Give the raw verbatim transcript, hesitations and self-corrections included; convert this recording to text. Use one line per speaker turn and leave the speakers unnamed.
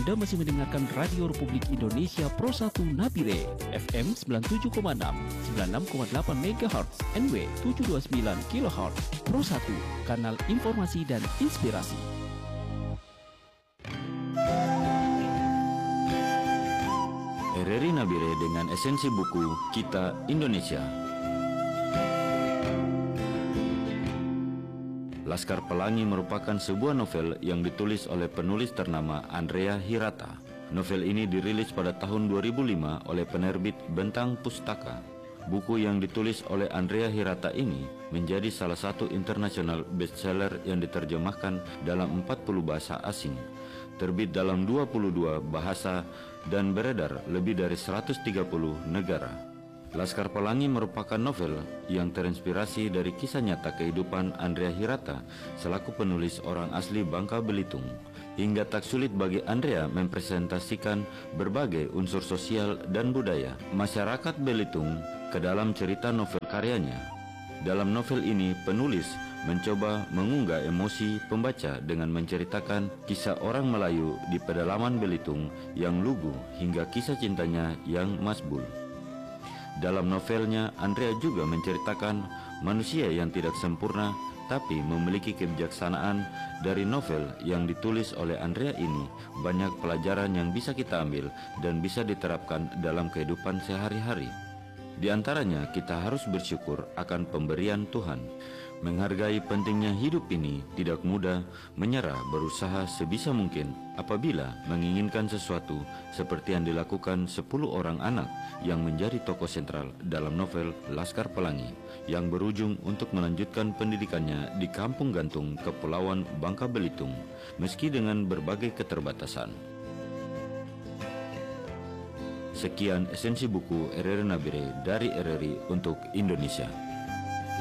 Anda masih mendengarkan Radio Republik Indonesia Pro satu Nabire, F M sembilan puluh tujuh koma enam, sembilan puluh enam koma delapan megahertz, N W tujuh dua sembilan kilohertz. Pro satu, kanal informasi dan inspirasi.
R R I Nabire dengan esensi buku Kita Indonesia. Laskar Pelangi merupakan sebuah novel yang ditulis oleh penulis ternama Andrea Hirata. Novel ini dirilis pada tahun dua ribu lima oleh penerbit Bentang Pustaka. Buku yang ditulis oleh Andrea Hirata ini menjadi salah satu international bestseller yang diterjemahkan dalam empat puluh bahasa asing, terbit dalam dua puluh dua bahasa, dan beredar lebih dari seratus tiga puluh negara. Laskar Pelangi merupakan novel yang terinspirasi dari kisah nyata kehidupan Andrea Hirata selaku penulis orang asli Bangka Belitung. Hingga tak sulit bagi Andrea mempresentasikan berbagai unsur sosial dan budaya masyarakat Belitung ke dalam cerita novel karyanya. Dalam novel ini, penulis mencoba mengunggah emosi pembaca dengan menceritakan kisah orang Melayu di pedalaman Belitung yang lugu hingga kisah cintanya yang masbul. Dalam novelnya, Andrea juga menceritakan manusia yang tidak sempurna tapi memiliki kebijaksanaan. Dari novel yang ditulis oleh Andrea ini, banyak pelajaran yang bisa kita ambil dan bisa diterapkan dalam kehidupan sehari-hari. Di antaranya, kita harus bersyukur akan pemberian Tuhan, menghargai pentingnya hidup ini, tidak mudah, menyerah, berusaha sebisa mungkin apabila menginginkan sesuatu, seperti yang dilakukan sepuluh orang anak yang menjadi tokoh sentral dalam novel Laskar Pelangi, yang berujung untuk melanjutkan pendidikannya di Kampung Gantung, Kepulauan Bangka Belitung, meski dengan berbagai keterbatasan. Sekian esensi buku R R I Nabire dari R R I untuk Indonesia.